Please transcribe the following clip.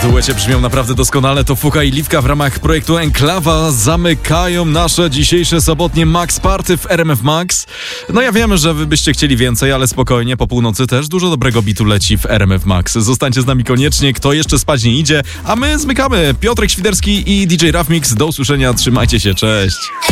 W duecie brzmią naprawdę doskonale. To Fucha i Liwka w ramach projektu Enklawa zamykają nasze dzisiejsze sobotnie Max Party w RMF Max. No ja wiem, że wy byście chcieli więcej, ale spokojnie, po północy też dużo dobrego bitu leci w RMF Max. Zostańcie z nami koniecznie, kto jeszcze spać nie idzie, a my zmykamy. Piotrek Świderski i DJ Rafmix. Do usłyszenia, trzymajcie się, cześć.